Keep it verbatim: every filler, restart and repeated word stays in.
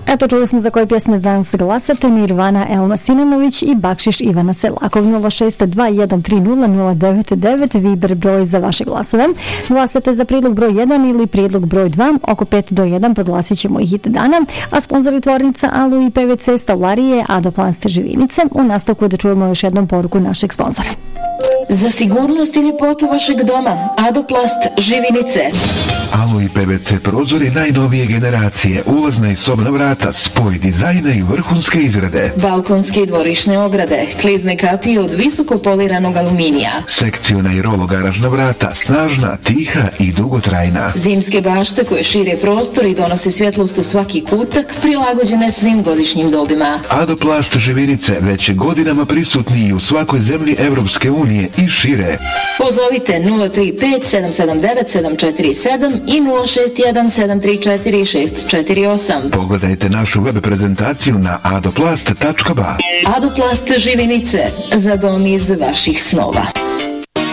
Eto, čuli smo za koje pjesme danas glasate. Nirvana, Elma Sinanović i Bakšiš Ivana Selakov. Nula šest dva jedan tri nula nula devet devet Viber broj za vaše glasove. Glasate za prijedlog broj jedan ili prijedlog broj dva. Oko pet do jedan proglasit ćemo i hit dana. A sponzori tvornica Alu i P V C Stavlarije, Adoplast Živinice. U nastavku da čujemo još jednom poruku našeg sponzora. Za sigurnost i ljepotu vašeg doma, Adoplast Živinice. Alo i P V C prozori najnovije generacije, ulazna i sobna vrata, spoj dizajna i vrhunske izrade. Balkonske i dvorišne ograde, klizne kapije od visoko poliranog aluminija. Sekciona i rologaražna vrata, snažna, tiha i dugotrajna. Zimske bašte koje šire prostor i donose svjetlost u svaki kutak, prilagođene svim godišnjim dobima. Adoplast Živinice već je godinama prisutni i u svakoj zemlji Evropske unije i šire. Pozovite nula tri pet sedam sedam devet sedam četiri sedam i nula šest jedan sedam tri četiri šest četiri osam. Pogledajte našu web prezentaciju na adoplast tačka ba. Adoplast Živinice, za dom iz vaših snova.